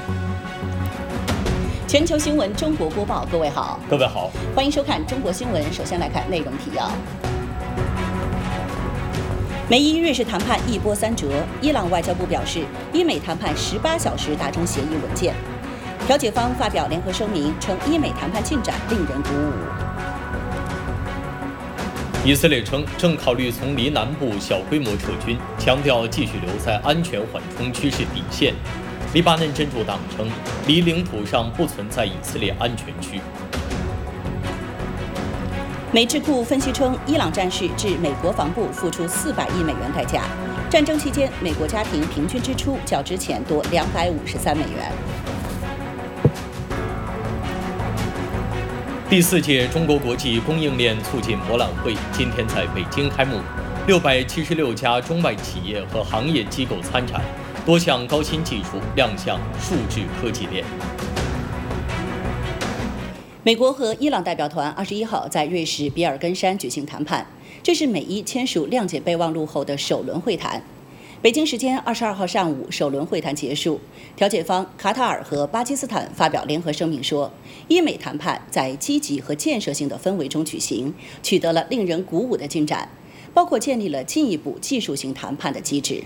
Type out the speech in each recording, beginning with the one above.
全球新闻中国播报，各位好，欢迎收看中国新闻。首先来看内容提要：美伊瑞士谈判一波三折，伊朗外交部表示，伊美谈判18小时达成协议文件。调解方发表联合声明，称伊美谈判进展令人鼓舞。 以色列称正考虑从黎南部小规模撤军，强调继续留在安全缓冲区是底线。黎巴嫩真主党称，黎领土上不存在以色列安全区。 美智库分析称，伊朗战事致美国防部付出400亿美元代价。战争期间，美国家庭平均支出较之前多253美元。 第4届中国国际供应链促进博览会今天在北京开幕，676家中外企业和行业机构参展，多项高新技术亮相数字科技链。 美国和伊朗代表团21号在瑞士比尔根山举行谈判，这是美伊签署谅解备忘录后的首轮会谈。北京时间22号上午，首轮会谈结束，调解方卡塔尔和巴基斯坦发表联合声明说，伊美谈判在积极和建设性的氛围中举行，取得了令人鼓舞的进展，包括建立了进一步技术性谈判的机制。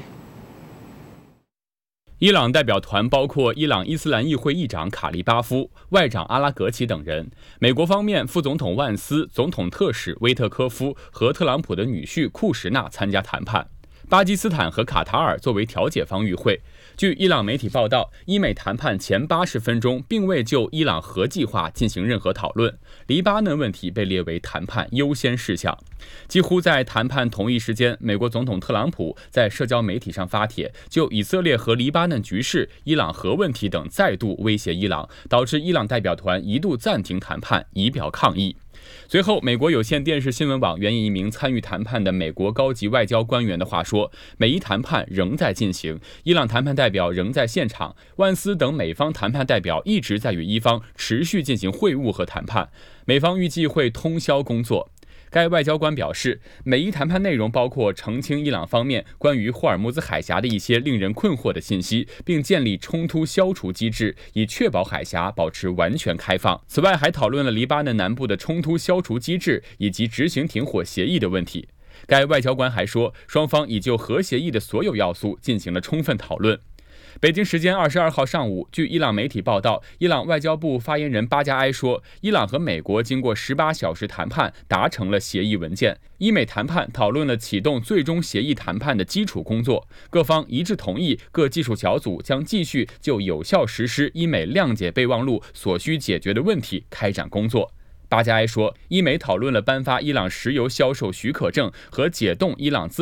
伊朗代表团包括伊朗伊斯兰议会议长卡利巴夫、外长阿拉格齐等人。美国方面，副总统万斯、总统特使威特科夫和特朗普的女婿库什纳参加谈判。巴基斯坦和卡塔尔作为调解方与会。据伊朗媒体报道，伊美谈判前80分钟并未就伊朗核计划进行任何讨论，黎巴嫩问题被列为谈判优先事项。几乎在谈判同一时间，美国总统特朗普在社交媒体上发帖，就以色列和黎巴嫩局势、伊朗核问题等再度威胁伊朗，导致伊朗代表团一度暂停谈判，以表抗议。随后，美国有线电视新闻网援引一名参与谈判的美国高级外交官员的话说，美伊谈判仍在进行，伊朗谈判代表仍在现场，万斯等美方谈判代表一直在与伊方持续进行会晤和谈判，美方预计会通宵工作。该外交官表示，美伊谈判内容包括澄清伊朗方面关于霍尔木兹海峡的一些令人困惑的信息，并建立冲突消除机制，以确保海峡保持完全开放。此外，还讨论了黎巴嫩南部的冲突消除机制以及执行停火协议的问题。该外交官还说，双方已就核协议的所有要素进行了充分讨论。北京时间22号上午，据伊朗媒体报道，伊朗外交部发言人巴加埃说，伊朗和美国经过18小时谈判，达成了协议文件。伊美谈判讨论了启动最终协议谈判的基础工作，各方一致同意，各技术小组将继续就有效实施伊美谅解备忘录所需解决的问题开展工作。巴加埃说，伊美讨论了颁发伊朗石油销售许可证和解冻伊朗资